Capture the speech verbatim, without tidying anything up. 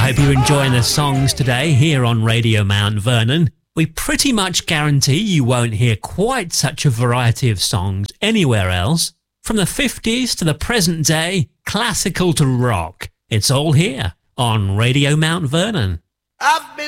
hope you're enjoying the songs today here on Radio Mount Vernon. We pretty much guarantee you won't hear quite such a variety of songs anywhere else. From the fifties to the present day, classical to rock, it's all here on Radio Mount Vernon. I've been